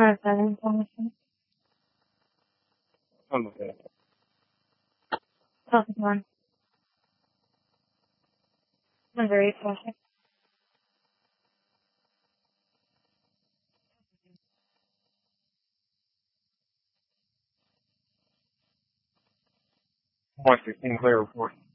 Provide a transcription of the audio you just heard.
have that information. Okay. Focus one. Number 8 question. Point 16 clear report.